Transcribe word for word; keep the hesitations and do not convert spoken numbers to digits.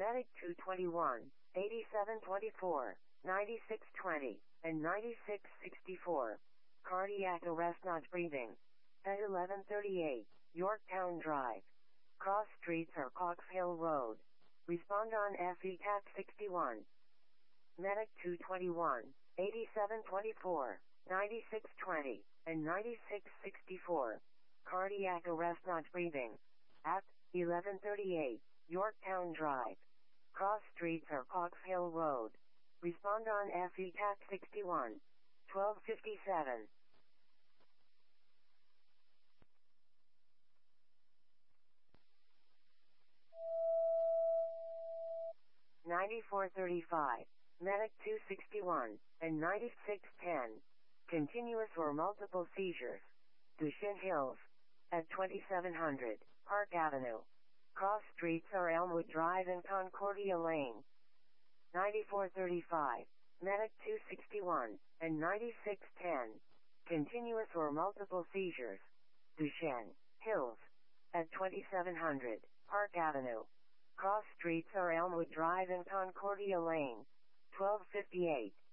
Medic two twenty-one, eighty-seven twenty-four, ninety-six twenty, and ninety-six sixty-four. Cardiac arrest not breathing. At eleven thirty-eight, Yorktown Drive. Cross streets or Cox Hill Road. Respond on F E C A T sixty-one. Medic two twenty-one, eighty-seven twenty-four, ninety-six twenty, and ninety-six sixty-four. Cardiac arrest not breathing. At eleven thirty-eight, Yorktown Drive. Cross streets or Cox Hill Road. Respond on F E C A T sixty-one. twelve fifty-seven. ninety-four thirty-five. Medic two sixty-one, and ninety-six ten. Continuous or multiple seizures. Duchenne Hills. At twenty-seven hundred, Park Avenue. Cross streets are Elmwood Drive and Concordia Lane. ninety-four thirty-five. Medic two sixty-one, and ninety-six ten. Continuous or multiple seizures. Duchenne Hills. At twenty-seven hundred, Park Avenue. Cross streets are Elmwood Drive and Concordia Lane. twelve fifty-eight.